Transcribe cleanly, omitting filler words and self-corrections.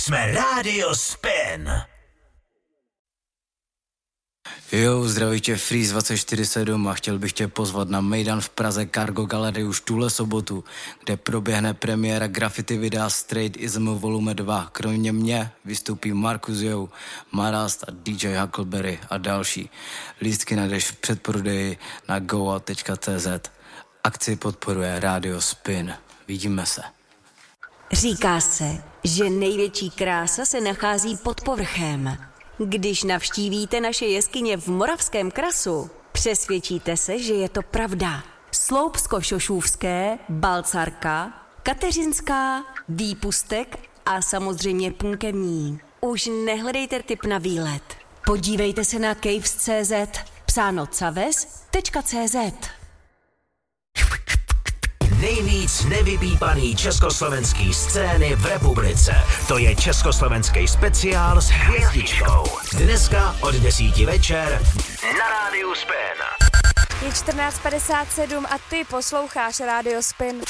Jsme Rádio Spin. Jo, zdraví tě Freeze 24/7 a chtěl bych tě pozvat na Mejdan v Praze Cargo Gallery už tuhle sobotu, kde proběhne premiéra graffiti videa Straightism volume 2. Kromě mě vystoupí Marcus Jou, Marast a DJ Huckleberry a další. Lístky najdeš v předprodeji na goout.cz. Akci podporuje Radio Spin. Vidíme se. Říká se, že největší krása se nachází pod povrchem. Když navštívíte naše jeskyně v Moravském krasu, přesvědčíte se, že je to pravda. Sloupsko-Šošůvské, Balcarka, Kateřinská, Výpustek a samozřejmě Punkevní. Už nehledejte tip na výlet. Podívejte se na caves.cz, psáno caves.cz. Nejvíc nevypípaný československý scény v republice. To je československý speciál s hvězdičkou. Dneska od 10 večer na Rádiu Spin. Je 14:57 a ty posloucháš Rádio Spin.